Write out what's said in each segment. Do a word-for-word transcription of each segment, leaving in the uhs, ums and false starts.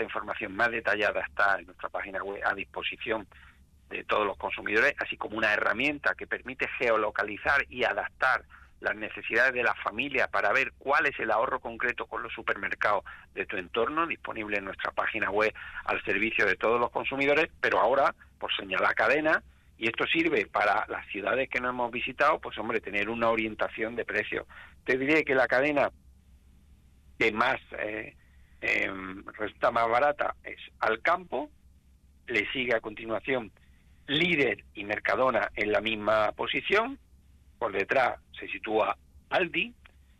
información más detallada está en nuestra página web a disposición de todos los consumidores, así como una herramienta que permite geolocalizar y adaptar las necesidades de la familia para ver cuál es el ahorro concreto con los supermercados de tu entorno, disponible en nuestra página web al servicio de todos los consumidores, pero ahora, por señalar cadena, y esto sirve para las ciudades que no hemos visitado, pues hombre, tener una orientación de precios. Te diré que la cadena que más eh, eh, resulta más barata es Alcampo, le sigue a continuación Líder y Mercadona en la misma posición, por detrás se sitúa Aldi,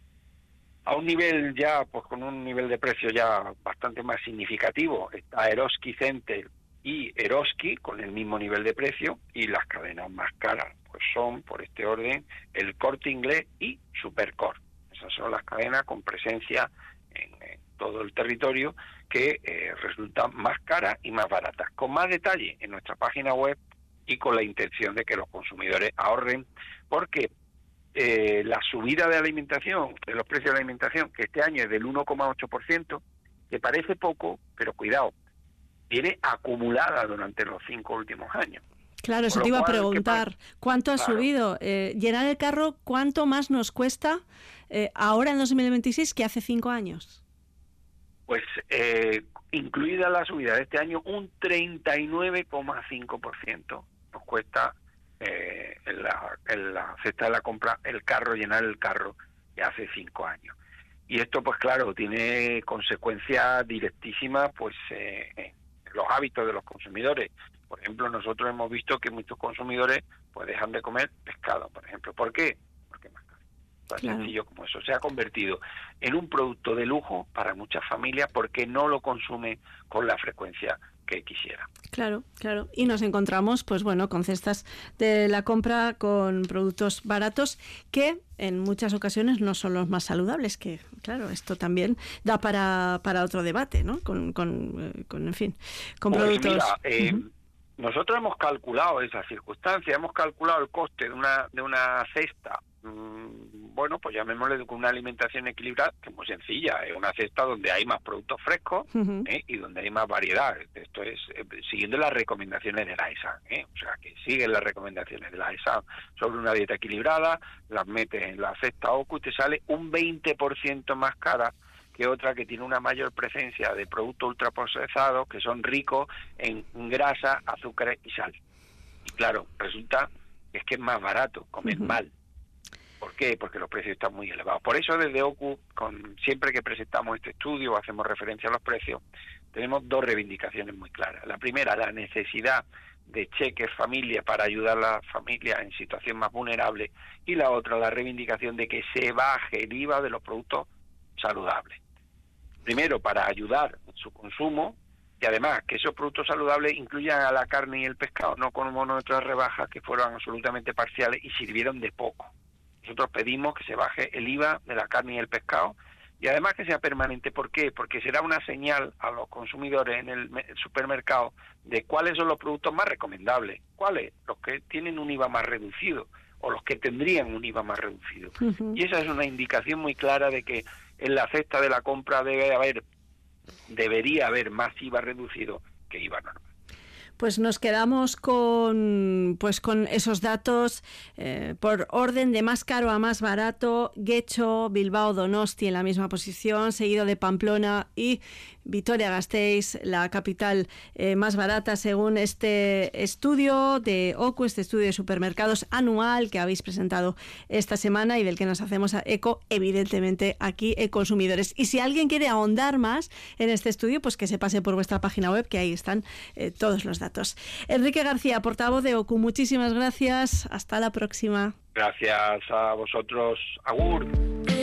a un nivel ya, pues con un nivel de precio ya bastante más significativo, está Eroski Center y Eroski con el mismo nivel de precio, y las cadenas más caras pues son, por este orden, el Corte Inglés y Supercor. Esas son las cadenas con presencia en, en todo el territorio que eh, resultan más caras y más baratas. Con más detalle en nuestra página web y con la intención de que los consumidores ahorren, porque eh, la subida de alimentación, de los precios de la alimentación, que este año es del uno coma ocho por ciento, que parece poco, pero cuidado, viene acumulada durante los cinco últimos años. Claro, eso te iba a preguntar. ¿Cuánto ha claro. subido? Eh, llenar el carro, ¿cuánto más nos cuesta eh, ahora en dos mil veintiséis que hace cinco años? Pues eh, incluida la subida de este año, un treinta y nueve coma cinco por ciento nos cuesta eh, en, la, en la cesta de la compra el carro, llenar el carro de hace cinco años. Y esto, pues claro, tiene consecuencias directísimas pues eh, en los hábitos de los consumidores. Por ejemplo, nosotros hemos visto que muchos consumidores pues dejan de comer pescado, por ejemplo. ¿Por qué? Porque es más caro. Tan claro. sencillo como eso. Se ha convertido en un producto de lujo para muchas familias porque no lo consumen con la frecuencia que quisiera. Claro, claro. Y nos encontramos, pues bueno, con cestas de la compra con productos baratos que en muchas ocasiones no son los más saludables, que claro, esto también da para, para otro debate, ¿no? Con, con, con en fin, con pues productos... Mira, eh, uh-huh. nosotros hemos calculado esa circunstancia, hemos calculado el coste de una de una cesta, mmm, bueno, pues llamémosle con una alimentación equilibrada, que es muy sencilla, es una cesta donde hay más productos frescos uh-huh. ¿eh? y donde hay más variedad. Esto es eh, siguiendo las recomendaciones de la E S A N, ¿eh? o sea, que siguen las recomendaciones de la E S A N sobre una dieta equilibrada, las metes en la cesta OCU y te sale un veinte por ciento más cara que otra que tiene una mayor presencia de productos ultraprocesados que son ricos en grasa, azúcar y sal. Y claro, resulta que es que es más barato comer uh-huh. mal. ¿Por qué? Porque los precios están muy elevados. Por eso desde OCU, con, siempre que presentamos este estudio o hacemos referencia a los precios, tenemos dos reivindicaciones muy claras. La primera, la necesidad de cheques familia para ayudar a las familias en situación más vulnerable, y la otra, la reivindicación de que se baje el I V A de los productos saludables. Primero, para ayudar en su consumo, y además que esos productos saludables incluyan a la carne y el pescado, no como nuestras rebajas que fueron absolutamente parciales y sirvieron de poco. Nosotros pedimos que se baje el I V A de la carne y el pescado, y además que sea permanente. ¿Por qué? Porque será una señal a los consumidores en el supermercado de cuáles son los productos más recomendables, cuáles, los que tienen un I V A más reducido o los que tendrían un I V A más reducido. Uh-huh. Y esa es una indicación muy clara de que en la cesta de la compra debe haber, debería haber más I V A reducido que I V A normal. Pues nos quedamos con pues con esos datos eh, por orden de más caro a más barato. Getxo, Bilbao, Donosti en la misma posición, seguido de Pamplona y Vitoria-Gasteiz, la capital eh, más barata según este estudio de OCU, este estudio de supermercados anual que habéis presentado esta semana y del que nos hacemos eco, evidentemente, aquí en Consumidores. Y si alguien quiere ahondar más en este estudio, pues que se pase por vuestra página web, que ahí están eh, todos los datos. Enrique García, portavoz de OCU, muchísimas gracias. Hasta la próxima. Gracias a vosotros. Agur.